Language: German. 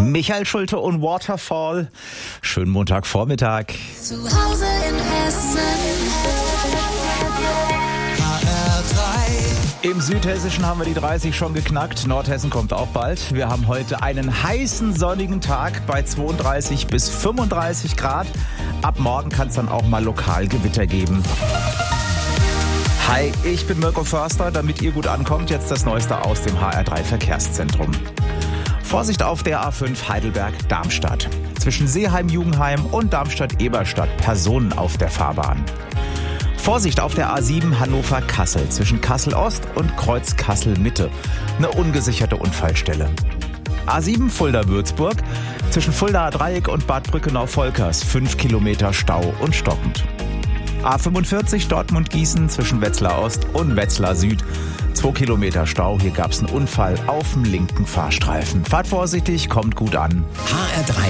Michael Schulte und Waterfall. Schönen Montagvormittag. Zu Hause in Hessen. Im Südhessischen haben wir die 30 schon geknackt. Nordhessen kommt auch bald. Wir haben heute einen heißen, sonnigen Tag bei 32 bis 35 Grad. Ab morgen kann es dann auch mal lokal Gewitter geben. Hi, ich bin Mirko Förster. Damit ihr gut ankommt, jetzt das Neueste aus dem HR3 Verkehrszentrum. Vorsicht auf der A5 Heidelberg-Darmstadt. Zwischen Seeheim-Jugenheim und Darmstadt-Eberstadt Personen auf der Fahrbahn. Vorsicht auf der A7 Hannover-Kassel zwischen Kassel-Ost und Kreuz Kassel-Mitte. Eine ungesicherte Unfallstelle. A7 Fulda-Würzburg zwischen Fuldaer Dreieck und Bad Brückenau-Volkers 5 Kilometer Stau und stockend. A45 Dortmund-Gießen zwischen Wetzlar Ost und Wetzlar Süd. 2 Kilometer Stau, hier gab es einen Unfall auf dem linken Fahrstreifen. Fahrt vorsichtig, kommt gut an. HR3